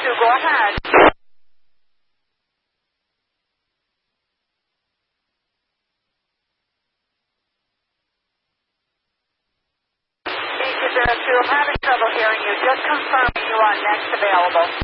2, go ahead. B202, I'm having trouble hearing you. Just confirm you are next available.